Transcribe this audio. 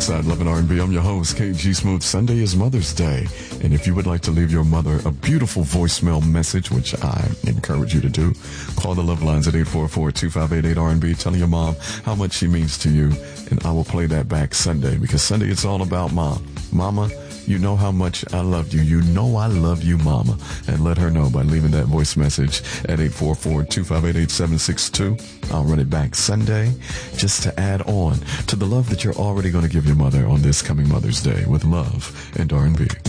alongside Love and R&B. I'm your host, KG Smooth. Sunday is Mother's Day. And if you would like to leave your mother a beautiful voicemail message, which I encourage you to do, call the Love Lines at 844-2588-R&B, telling your mom how much she means to you. And I will play that back Sunday, because Sunday it's all about mom. Mama, you know how much I love you. You know I love you, Mama. And let her know by leaving that voice message at 844-258-8762. I'll run it back Sunday just to add on to the love that you're already going to give your mother on this coming Mother's Day with love and R&B.